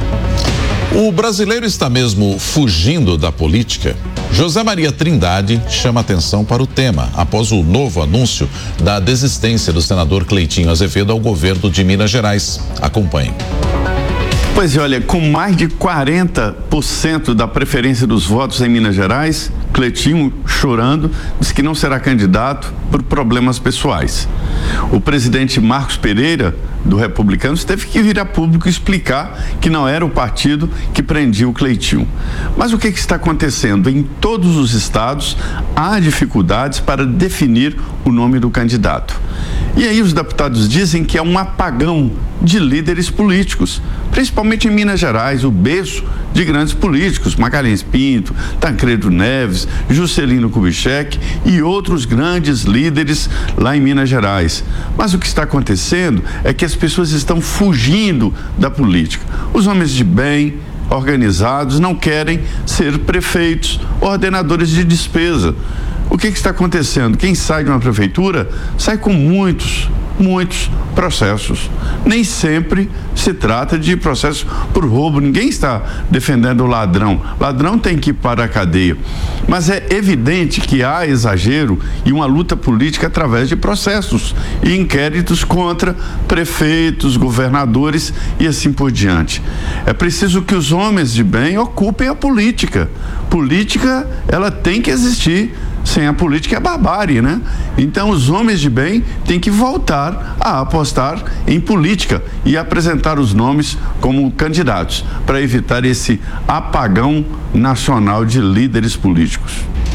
O brasileiro está mesmo fugindo da política? José Maria Trindade chama atenção para o tema após o novo anúncio da desistência do senador Cleitinho Azevedo ao governo de Minas Gerais. Acompanhe. Pois é, olha, com mais de quarenta por cento da preferência dos votos em Minas Gerais, Cleitinho, chorando, diz que não será candidato por problemas pessoais. O presidente Marcos Pereira, do Republicanos, teve que vir a público explicar que não era o partido que prendia o Cleitinho. Mas o que, que está acontecendo? Em todos os estados há dificuldades para definir o nome do candidato. E aí os deputados dizem que é um apagão de líderes políticos, principalmente em Minas Gerais, o berço de grandes políticos, Magalhães Pinto, Tancredo Neves, Juscelino Kubitschek e outros grandes líderes lá em Minas Gerais. Mas o que está acontecendo é que as pessoas estão fugindo da política. Os homens de bem, organizados, não querem ser prefeitos, ordenadores de despesa. O que, que está acontecendo? Quem sai de uma prefeitura sai com muitos, muitos processos. Nem sempre se trata de processo por roubo. Ninguém está defendendo o ladrão. Ladrão tem que ir para a cadeia. Mas é evidente que há exagero e uma luta política através de processos e inquéritos contra prefeitos, governadores e assim por diante. É preciso que os homens de bem ocupem a política. Política, ela tem que existir. Sem a política é barbárie, né? Então os homens de bem têm que voltar a apostar em política e apresentar os nomes como candidatos para evitar esse apagão nacional de líderes políticos.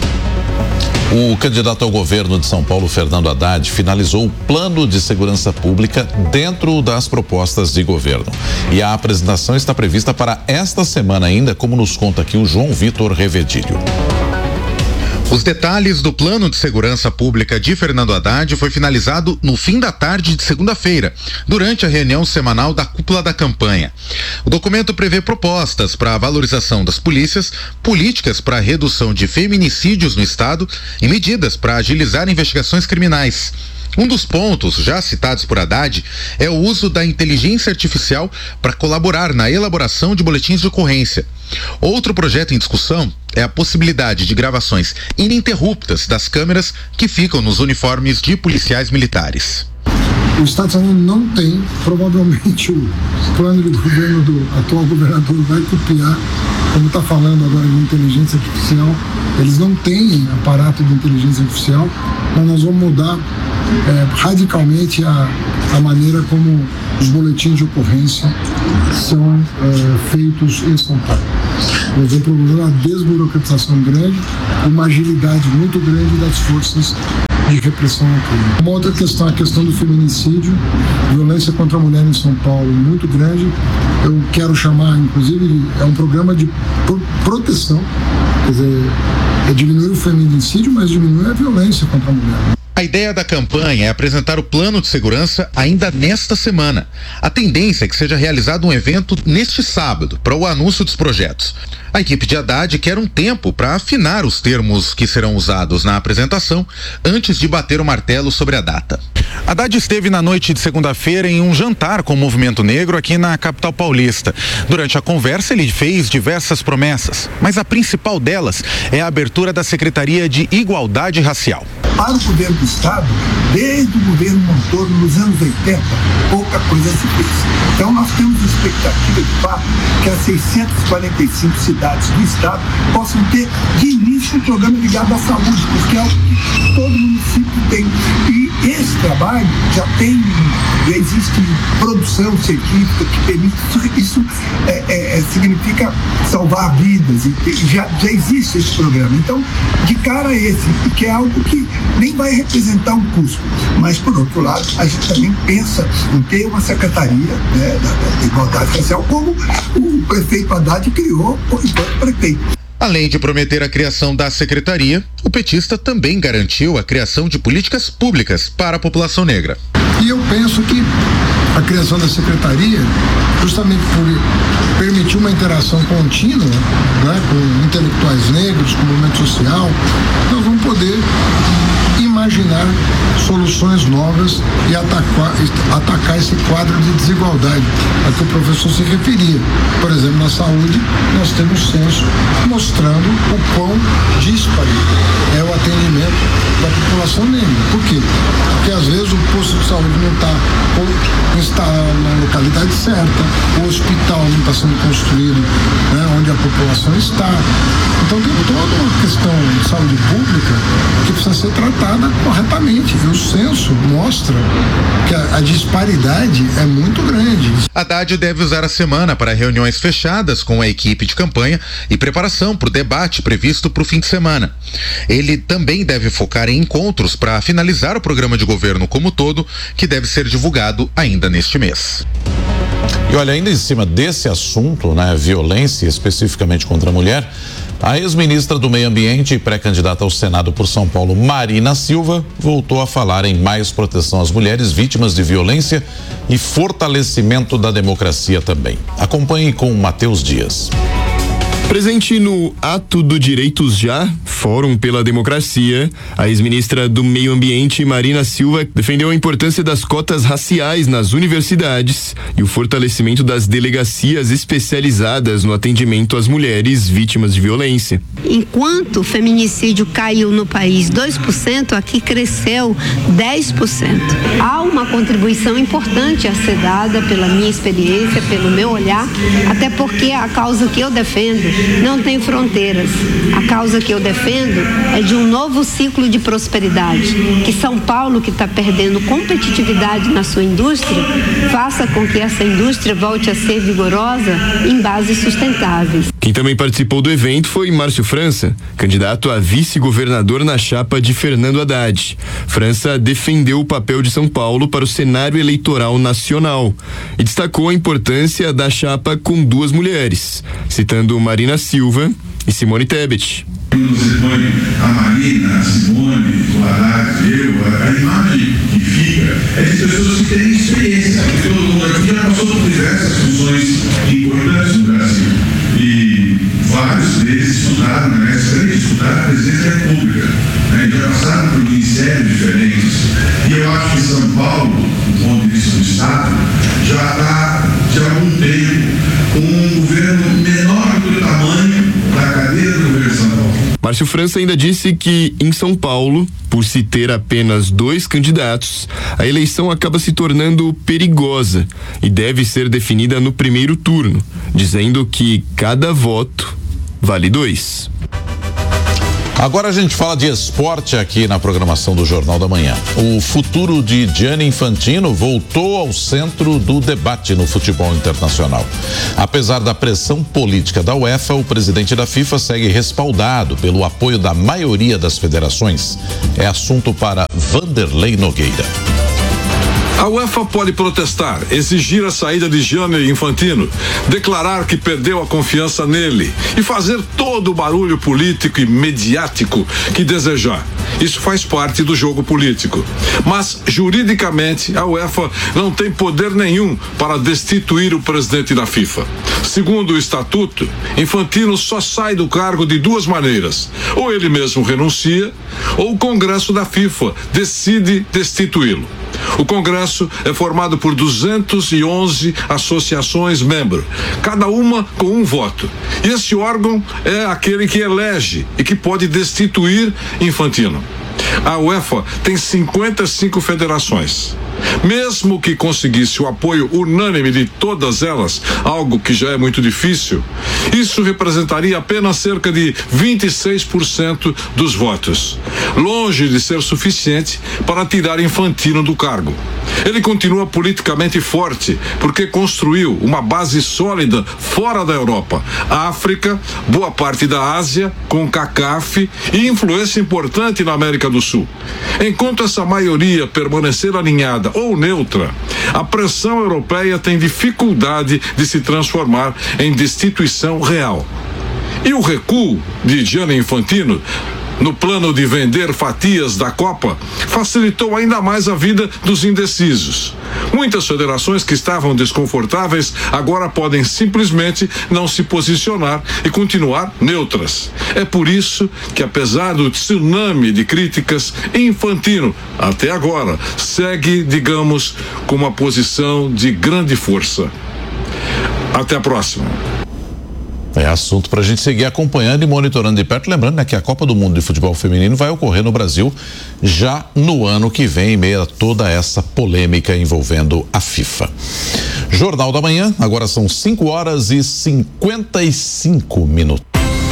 O candidato ao governo de São Paulo, Fernando Haddad, finalizou o plano de segurança pública dentro das propostas de governo. E a apresentação está prevista para esta semana ainda, como nos conta aqui o João Vitor Revedilho. Os detalhes do plano de segurança pública de Fernando Haddad foi finalizado no fim da tarde de segunda-feira, durante a reunião semanal da cúpula da campanha. O documento prevê propostas para a valorização das polícias, políticas para a redução de feminicídios no estado e medidas para agilizar investigações criminais. Um dos pontos já citados por Haddad é o uso da inteligência artificial para colaborar na elaboração de boletins de ocorrência. Outro projeto em discussão é a possibilidade de gravações ininterruptas das câmeras que ficam nos uniformes de policiais militares. O Estado de São Paulo não tem, provavelmente o plano de governo do atual governador vai copiar, como está falando agora de inteligência artificial. Eles não têm aparato de inteligência artificial, mas nós vamos mudar é, radicalmente a, a maneira como os boletins de ocorrência são é, feitos em São Paulo. Nós vamos promover uma desburocratização grande, uma agilidade muito grande das forças de repressão ao crime. Uma outra questão, a questão do feminicídio, violência contra a mulher em São Paulo muito grande. Eu quero chamar, inclusive, é um programa de pro- proteção, quer dizer, é diminuir o feminicídio, mas diminuir a violência contra a mulher. A ideia da campanha é apresentar o plano de segurança ainda nesta semana. A tendência é que seja realizado um evento neste sábado para o anúncio dos projetos. A equipe de Haddad quer um tempo para afinar os termos que serão usados na apresentação antes de bater o martelo sobre a data. Haddad esteve na noite de segunda-feira em um jantar com o movimento negro aqui na capital paulista. Durante a conversa, ele fez diversas promessas, mas a principal delas é a abertura da Secretaria de Igualdade Racial. Para o governo do Estado, desde o governo Montoro, nos anos oitenta, pouca coisa se fez. Então nós temos expectativa de fato que as seiscentas e quarenta e cinco cidades do Estado possam ter de início um programa ligado à saúde, porque é algo que todo município tem. E esse trabalho já tem, já existe produção científica que permite, isso é, é, significa salvar vidas, e já, já existe esse programa. Então, de cara a esse, que é algo que nem vai representar um custo, mas por outro lado, a gente também pensa em ter uma secretaria, né, da, da igualdade racial, como o prefeito Haddad criou enquanto prefeito. Além de prometer a criação da secretaria, o petista também garantiu a criação de políticas públicas para a população negra. E eu penso que a criação da secretaria, justamente por permitir uma interação contínua, né, com intelectuais negros, com o movimento social, nós vamos poder imaginar soluções novas e atacar, atacar esse quadro de desigualdade a que o professor se referia. Por exemplo, na saúde, nós temos censo mostrando o quão díspare é o atendimento da população negra. Por quê? Porque às vezes o posto de saúde não está está na localidade certa, o hospital não está sendo construído, né, onde a população está. Então tem toda uma questão de saúde pública que precisa ser tratada corretamente. E o censo mostra que a, a disparidade é muito grande. Haddad deve usar a semana para reuniões fechadas com a equipe de campanha e preparação para o debate previsto para o fim de semana. Ele também deve focar em encontros para finalizar o programa de governo como todo, que deve ser divulgado ainda neste mês. E olha, ainda em cima desse assunto, né, violência especificamente contra a mulher, a ex-ministra do Meio Ambiente e pré-candidata ao Senado por São Paulo, Marina Silva, voltou a falar em mais proteção às mulheres vítimas de violência e fortalecimento da democracia também. Acompanhe com Matheus Dias. Presente no Ato do Direitos Já, Fórum pela Democracia, a ex-ministra do Meio Ambiente, Marina Silva, defendeu a importância das cotas raciais nas universidades e o fortalecimento das delegacias especializadas no atendimento às mulheres vítimas de violência. Enquanto o feminicídio caiu no país dois por cento, aqui cresceu dez por cento. Há uma contribuição importante a ser dada pela minha experiência, pelo meu olhar, até porque a causa que eu defendo não tem fronteiras. A causa que eu defendo é de um novo ciclo de prosperidade, que São Paulo, que está perdendo competitividade na sua indústria, faça com que essa indústria volte a ser vigorosa em bases sustentáveis. Quem também participou do evento foi Márcio França, candidato a vice-governador na chapa de Fernando Haddad. França defendeu o papel de São Paulo para o cenário eleitoral nacional e destacou a importância da chapa com duas mulheres, citando Marina Silva e Simone Tebet. Quando você põe a Marina, a Simone, o Haddad, eu, a, a imagem que fica é de pessoas que têm experiência, porque todo mundo aqui já passou por diversas funções importantes no Brasil e vários deles estudaram, né? Estudaram a presidência da República. né? Já passaram por ministérios diferentes. E eu acho que São Paulo, do ponto de vista do Estado, já está de algum tempo com um governo menor do tamanho da cadeia do governo de São Paulo. Márcio França ainda disse que em São Paulo, por se ter apenas dois candidatos, a eleição acaba se tornando perigosa e deve ser definida no primeiro turno, dizendo que cada voto vale dois. Agora a gente fala de esporte aqui na programação do Jornal da Manhã. O futuro de Gianni Infantino voltou ao centro do debate no futebol internacional. Apesar da pressão política da UEFA, o presidente da FIFA segue respaldado pelo apoio da maioria das federações. É assunto para Vanderlei Nogueira. A UEFA pode protestar, exigir a saída de Gianni Infantino, declarar que perdeu a confiança nele e fazer todo o barulho político e mediático que desejar. Isso faz parte do jogo político. Mas, juridicamente, a UEFA não tem poder nenhum para destituir o presidente da FIFA. Segundo o estatuto, Infantino só sai do cargo de duas maneiras. Ou ele mesmo renuncia, ou o Congresso da FIFA decide destituí-lo. O Congresso é formado por duzentas e onze associações membros, cada uma com um voto. E esse órgão é aquele que elege e que pode destituir Infantino. A UEFA tem cinquenta e cinco federações. Mesmo que conseguisse o apoio unânime de todas elas, algo que já é muito difícil, isso representaria apenas cerca de vinte e seis por cento dos votos, longe de ser suficiente para tirar Infantino do cargo. Ele continua politicamente forte porque construiu uma base sólida fora da Europa, África, boa parte da Ásia, com CACAF e influência importante na América do Sul. Enquanto essa maioria permanecer alinhada ou neutra, a pressão europeia tem dificuldade de se transformar em destituição real. E o recuo de Gianni Infantino no plano de vender fatias da Copa facilitou ainda mais a vida dos indecisos. Muitas federações que estavam desconfortáveis agora podem simplesmente não se posicionar e continuar neutras. É por isso que, apesar do tsunami de críticas, Infantino, até agora, segue, digamos, com uma posição de grande força. Até a próxima. É assunto para a gente seguir acompanhando e monitorando de perto. Lembrando, né, que a Copa do Mundo de Futebol Feminino vai ocorrer no Brasil já no ano que vem, em meio a toda essa polêmica envolvendo a FIFA. Jornal da Manhã, agora são cinco horas e cinquenta e cinco minutos.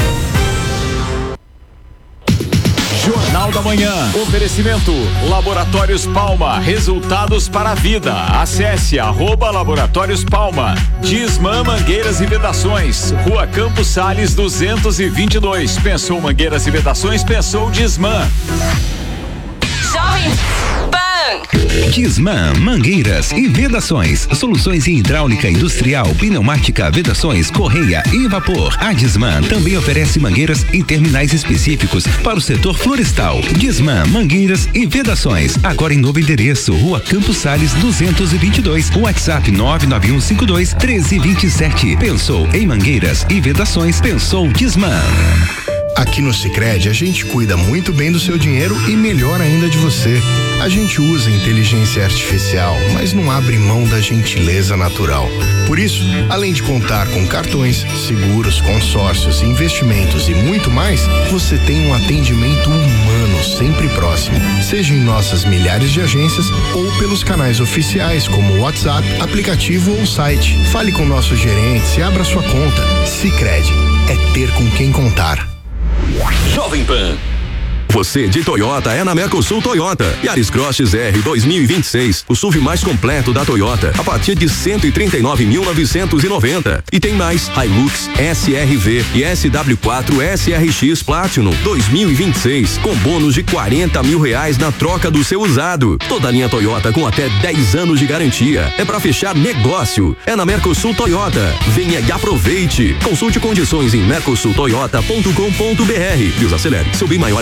Jornal da Manhã. Oferecimento Laboratórios Palma. Resultados para a vida. Acesse arroba Laboratórios Palma. Disman Mangueiras e Vedações. Rua Campos Sales duzentos e vinte e dois. Pensou Mangueiras e Vedações? Pensou Disman. Jovem Pan. Disman Mangueiras e Vedações. Soluções em hidráulica industrial, pneumática, vedações, correia e vapor. A Disman também oferece mangueiras e terminais específicos para o setor florestal. Disman Mangueiras e Vedações. Agora em novo endereço, Rua Campos Sales duzentos e vinte e dois. WhatsApp nove nove um cinco dois um três dois sete. Pensou em mangueiras e vedações? Pensou Disman. Aqui no Sicredi a gente cuida muito bem do seu dinheiro e melhor ainda de você. A gente usa inteligência artificial, mas não abre mão da gentileza natural. Por isso, além de contar com cartões, seguros, consórcios, investimentos e muito mais, você tem um atendimento humano sempre próximo, seja em nossas milhares de agências ou pelos canais oficiais como WhatsApp, aplicativo ou site. Fale com nossos gerentes e abra sua conta. Sicredi é ter com quem contar. Jovem Pan. Você de Toyota é na Mercosul Toyota. Yaris Cross X R dois mil e vinte e seis, o S U V mais completo da Toyota, a partir de cento e trinta e nove mil novecentos e noventa. E tem mais Hilux, S R V e S W quatro S R X Platinum dois mil e vinte e seis, com bônus de quarenta mil reais na troca do seu usado. Toda a linha Toyota com até dez anos de garantia. É para fechar negócio. É na Mercosul Toyota. Venha e aproveite. Consulte condições em mercosul toyota ponto com ponto br. E os acelere. Seu bem maior é a vida.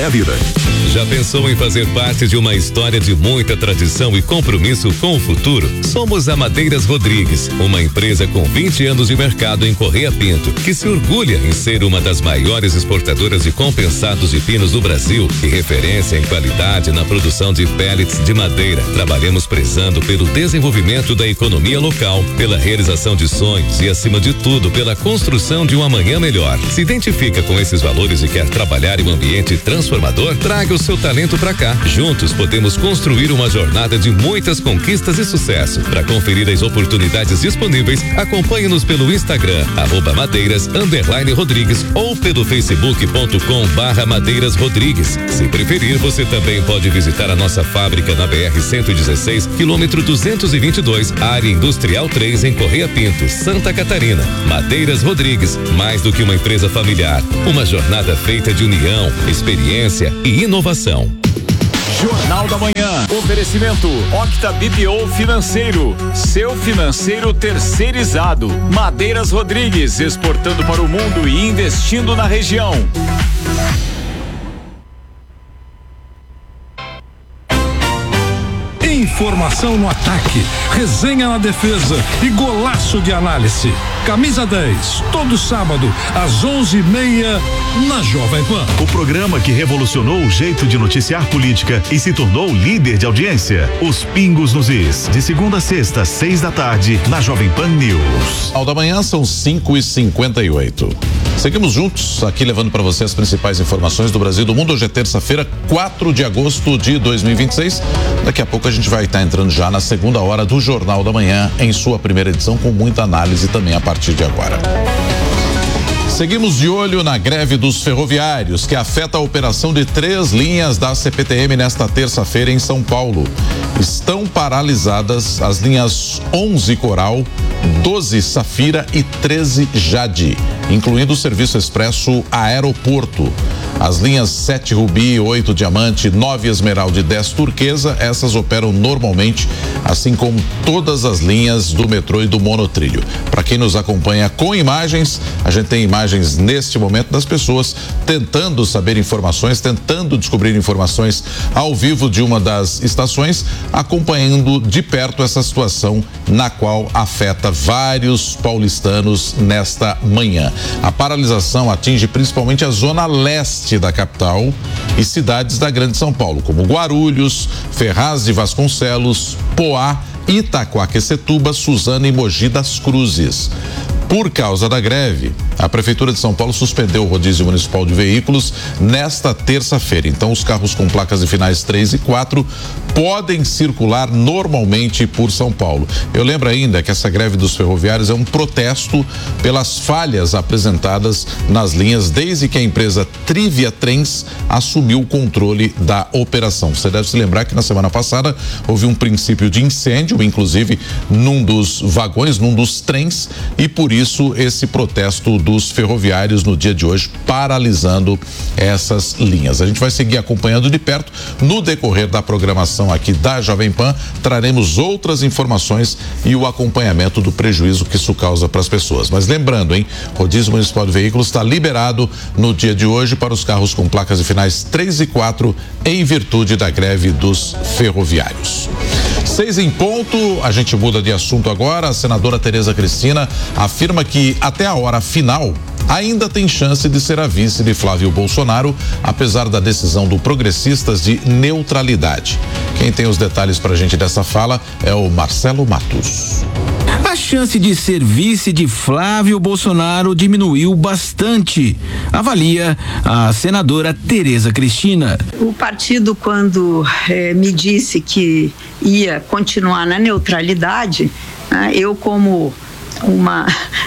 Já pensou em fazer parte de uma história de muita tradição e compromisso com o futuro? Somos a Madeiras Rodrigues, uma empresa com vinte anos de mercado em Correia Pinto, que se orgulha em ser uma das maiores exportadoras de compensados de pinos do Brasil e referência em qualidade na produção de pellets de madeira. Trabalhamos prezando pelo desenvolvimento da economia local, pela realização de sonhos e, acima de tudo, pela construção de um amanhã melhor. Se identifica com esses valores e quer trabalhar em um ambiente transformador? Traga o seu talento pra cá. Juntos podemos construir uma jornada de muitas conquistas e sucesso. Para conferir as oportunidades disponíveis, acompanhe-nos pelo Instagram, arroba madeiras, underline Rodrigues, ou pelo facebook ponto com barra madeiras Rodrigues. Se preferir, você também pode visitar a nossa fábrica na B R cento e dezesseis, quilômetro duzentos e vinte e dois, área industrial três, em Correia Pinto, Santa Catarina. Madeiras Rodrigues, mais do que uma empresa familiar, uma jornada feita de união, experiência e inovação. Jornal da Manhã. Oferecimento Octa B P O Financeiro. Seu financeiro terceirizado. Madeiras Rodrigues, exportando para o mundo e investindo na região. Informação no ataque, resenha na defesa e golaço de análise. Camisa dez, todo sábado, às onze e meia, na Jovem Pan. O programa que revolucionou o jeito de noticiar política e se tornou líder de audiência. Os Pingos nos Is, de segunda a sexta, seis da tarde, na Jovem Pan News. Ao da manhã são cinco e cinquenta e oito. Seguimos juntos aqui levando para você as principais informações do Brasil e do mundo. Hoje é terça-feira, quatro de agosto de dois mil e vinte e seis. Daqui a pouco a gente vai estar entrando já na segunda hora do Jornal da Manhã, em sua primeira edição, com muita análise também a partir de agora. Seguimos de olho na greve dos ferroviários, que afeta a operação de três linhas da C P T M nesta terça-feira em São Paulo. Estão paralisadas as linhas onze Coral, doze Safira e treze Jade, incluindo o serviço expresso Aeroporto. As linhas sete Rubi, oito Diamante, nove Esmeralda e dez Turquesa, essas operam normalmente, assim como todas as linhas do metrô e do monotrilho. Para quem nos acompanha com imagens, a gente tem imagens neste momento das pessoas tentando saber informações, tentando descobrir informações ao vivo de uma das estações, acompanhando de perto essa situação na qual afeta vários paulistanos nesta manhã. A paralisação atinge principalmente a zona leste da capital e cidades da Grande São Paulo, como Guarulhos, Ferraz de Vasconcelos, Poá, Itaquaquecetuba, Suzano e Mogi das Cruzes. Por causa da greve, a Prefeitura de São Paulo suspendeu o rodízio municipal de veículos nesta terça-feira. Então, os carros com placas de finais três e quatro podem circular normalmente por São Paulo. Eu lembro ainda que essa greve dos ferroviários é um protesto pelas falhas apresentadas nas linhas desde que a empresa Trivia Trens assumiu o controle da operação. Você deve se lembrar que na semana passada houve um princípio de incêndio, inclusive num dos vagões, num dos trens, e por isso esse protesto dos ferroviários no dia de hoje, paralisando essas linhas. A gente vai seguir acompanhando de perto. No decorrer da programação aqui da Jovem Pan, traremos outras informações e o acompanhamento do prejuízo que isso causa para as pessoas. Mas lembrando, hein, rodízio municipal de veículos está liberado no dia de hoje para os carros com placas de finais três e quatro, em virtude da greve dos ferroviários. Seis em ponto, a gente muda de assunto agora. A senadora Tereza Cristina afirma que até a hora final ainda tem chance de ser a vice de Flávio Bolsonaro, apesar da decisão do Progressistas de neutralidade. Quem tem os detalhes pra gente dessa fala é o Marcelo Matos. A chance de ser vice de Flávio Bolsonaro diminuiu bastante, avalia a senadora Tereza Cristina. O partido, quando eh, me disse que ia continuar na neutralidade, né, eu como uma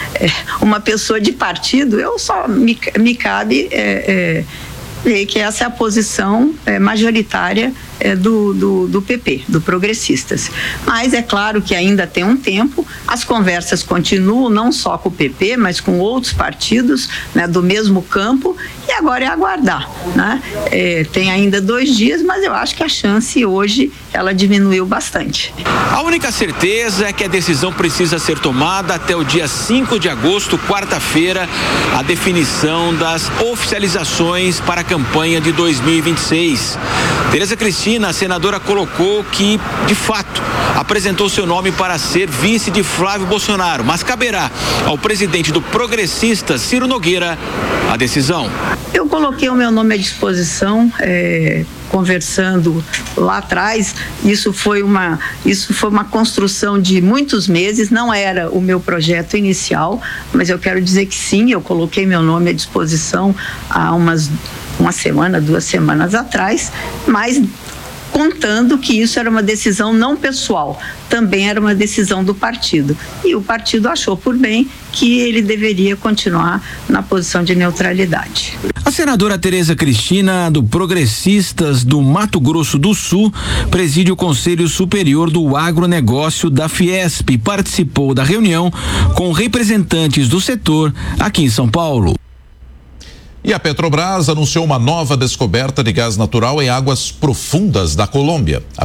uma pessoa de partido, eu só me, me cabe é, é, ver que essa é a posição é, majoritária é, do, do, do P P, do Progressistas. Mas é claro que ainda tem um tempo, as conversas continuam, não só com o P P, mas com outros partidos, né, do mesmo campo, e agora é aguardar, né? É, tem ainda dois dias, mas eu acho que a chance hoje, ela diminuiu bastante. A única certeza é que a decisão precisa ser tomada até o dia cinco de agosto, quarta-feira, a definição das oficializações para a campanha de dois mil e vinte e seis. Tereza Cristina, a senadora, colocou que, de fato, apresentou seu nome para ser vice de Flávio Bolsonaro, mas caberá ao presidente do Progressistas, Ciro Nogueira, a decisão. Eu coloquei o meu nome à disposição, é, conversando lá atrás. Isso foi uma, isso foi uma construção de muitos meses, não era o meu projeto inicial, mas eu quero dizer que sim, eu coloquei meu nome à disposição há umas uma semana, duas semanas atrás, mas contando que isso era uma decisão não pessoal, também era uma decisão do partido. E o partido achou por bem que ele deveria continuar na posição de neutralidade. A senadora Tereza Cristina, do Progressistas do Mato Grosso do Sul, preside o Conselho Superior do Agronegócio da Fiesp e participou da reunião com representantes do setor aqui em São Paulo. E a Petrobras anunciou uma nova descoberta de gás natural em águas profundas da Colômbia. A